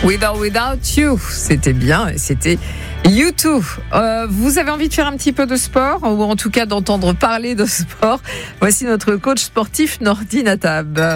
With or Without You, c'était bien et c'était U2. Vous avez envie de faire un petit peu de sport ou en tout cas d'entendre parler de sport? Voici notre coach sportif Nordine Atab.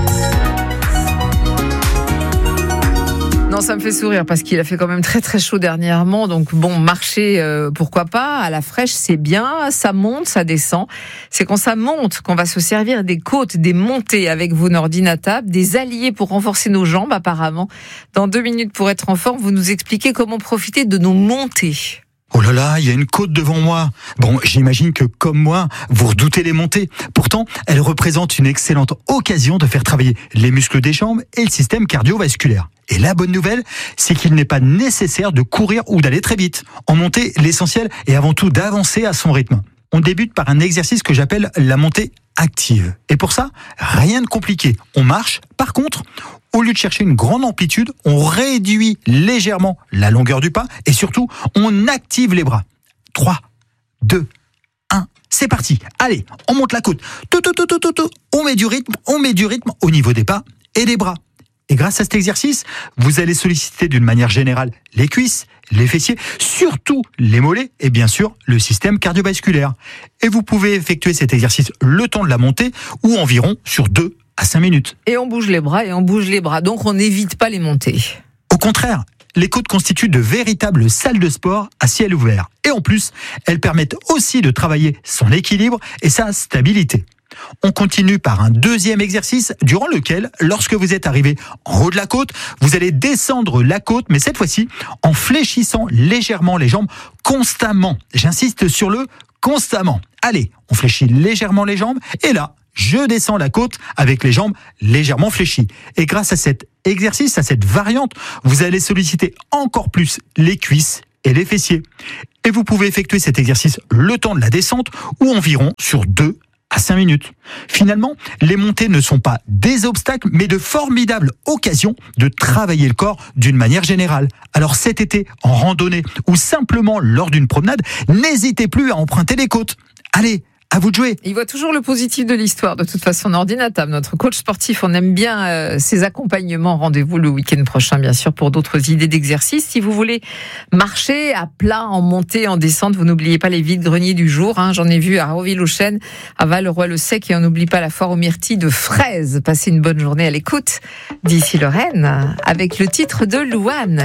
Non, ça me fait sourire parce qu'il a fait quand même très très chaud dernièrement. Donc bon, marcher, pourquoi pas, à la fraîche, c'est bien. Ça monte, ça descend. C'est quand ça monte qu'on va se servir des côtes, des montées avec vous, Nordine Atab, des alliés pour renforcer nos jambes apparemment. Dans 2 minutes pour être en forme, vous nous expliquez comment profiter de nos montées. Oh là là, il y a une côte devant moi. Bon, j'imagine que comme moi, vous redoutez les montées. Pourtant, elles représentent une excellente occasion de faire travailler les muscles des jambes et le système cardiovasculaire. Et la bonne nouvelle, c'est qu'il n'est pas nécessaire de courir ou d'aller très vite. En montée, l'essentiel est avant tout d'avancer à son rythme. On débute par un exercice que j'appelle la montée active. Et pour ça, rien de compliqué. On marche. Par contre, au lieu de chercher une grande amplitude, on réduit légèrement la longueur du pas et surtout, on active les bras. 3, 2, 1, c'est parti. Allez, on monte la côte. On met du rythme au niveau des pas et des bras. Et grâce à cet exercice, vous allez solliciter d'une manière générale les cuisses, les fessiers, surtout les mollets et bien sûr le système cardiovasculaire. Et vous pouvez effectuer cet exercice le temps de la montée ou environ sur 2 à 5 minutes. Et on bouge les bras, donc on n'évite pas les montées. Au contraire, les côtes constituent de véritables salles de sport à ciel ouvert. Et en plus, elles permettent aussi de travailler son équilibre et sa stabilité. On continue par un deuxième exercice durant lequel, lorsque vous êtes arrivé en haut de la côte, vous allez descendre la côte, mais cette fois-ci en fléchissant légèrement les jambes constamment. J'insiste sur le constamment. Allez, on fléchit légèrement les jambes et là, je descends la côte avec les jambes légèrement fléchies. Et grâce à cet exercice, à cette variante, vous allez solliciter encore plus les cuisses et les fessiers. Et vous pouvez effectuer cet exercice le temps de la descente ou environ sur 2 à 5 minutes. Finalement, les montées ne sont pas des obstacles, mais de formidables occasions de travailler le corps d'une manière générale. Alors cet été, en randonnée ou simplement lors d'une promenade, n'hésitez plus à emprunter les côtes. Allez, à vous de jouer. Il voit toujours le positif de l'histoire. De toute façon, Nordine Atab, notre coach sportif, on aime bien ses accompagnements. Rendez-vous le week-end prochain, bien sûr, pour d'autres idées d'exercice. Si vous voulez marcher à plat, en montée, en descente, vous n'oubliez pas les vides-greniers du jour. J'en ai vu à Roville-aux-Chênes, à Val-le-Roi-le-Sec, et on n'oublie pas la foire aux myrtilles de fraises. Passez une bonne journée à l'écoute d'ici Lorraine, avec le titre de Louane.